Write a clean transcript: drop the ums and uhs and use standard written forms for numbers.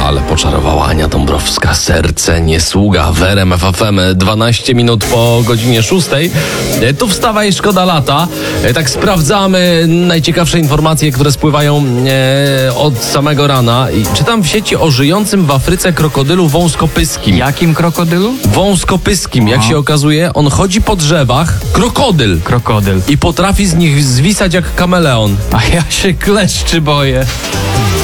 ale poczarowała Ania Dąbrowska. Serce nie sługa w RMF FM. 12 minut po godzinie 6. Tu wstawaj, szkoda lata. Tak sprawdzamy najciekawsze informacje, które spływają od samego rana. I czytam w sieci o żyjącym w Afryce krokodylu wąskopyskim. Jakim krokodylu? Wąskopyskim. Jak się okazuje, on chodzi po drzewach. Krokodyl. Krokodyl. I potrafi z nich zwisać jak kameleon. A ja się kleszczy boję.